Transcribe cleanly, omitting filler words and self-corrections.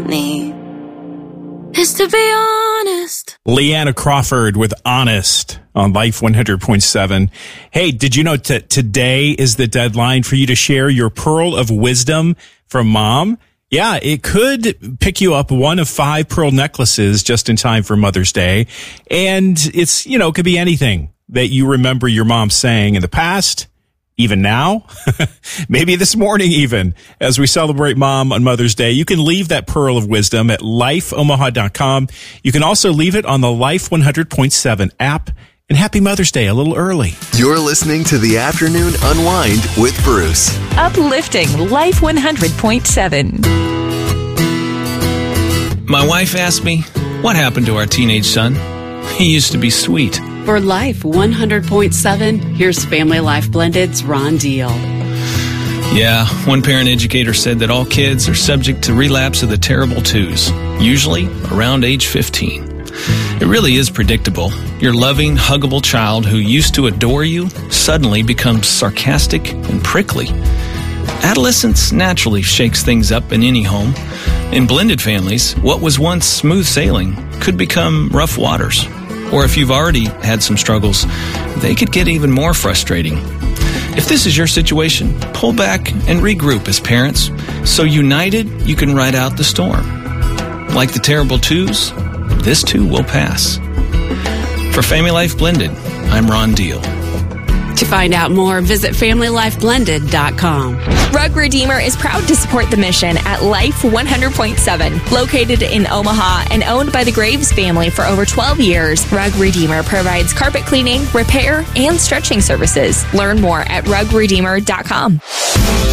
need is to be honest. Leanna Crawford with Honest on Life 100.7. Hey, did you know today is the deadline for you to share your pearl of wisdom from mom? Yeah, it could pick you up one of 5 pearl necklaces just in time for Mother's Day. And it's, it could be anything that you remember your mom saying in the past, even now, maybe this morning even, as we celebrate Mom on Mother's Day. You can leave that pearl of wisdom at lifeomaha.com. You can also leave it on the Life 100.7 app. And happy Mother's Day a little early. You're listening to The Afternoon Unwind with Bruce. Uplifting Life 100.7. My wife asked me, what happened to our teenage son? He used to be sweet. For Life 100.7, here's Family Life Blended's Ron Deal. Yeah, one parent educator said that all kids are subject to relapse of the terrible twos, usually around age 15. It really is predictable. Your loving, huggable child who used to adore you suddenly becomes sarcastic and prickly. Adolescence naturally shakes things up in any home. In blended families, what was once smooth sailing could become rough waters. Or if you've already had some struggles, they could get even more frustrating. If this is your situation, pull back and regroup as parents, so united you can ride out the storm. Like the terrible twos, this too will pass. For Family Life Blended, I'm Ron Deal. To find out more, visit FamilyLifeBlended.com. Rug Redeemer is proud to support the mission at Life 100.7. Located in Omaha and owned by the Graves family for over 12 years, Rug Redeemer provides carpet cleaning, repair, and stretching services. Learn more at rugredeemer.com.